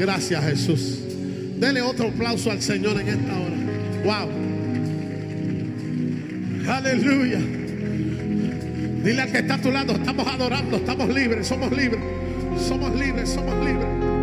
Gracias, Jesús. Dele otro aplauso al Señor en esta hora. Wow. Aleluya. Dile al que está a tu lado: estamos adorando, estamos libres, somos libres. Somos libres, somos libres.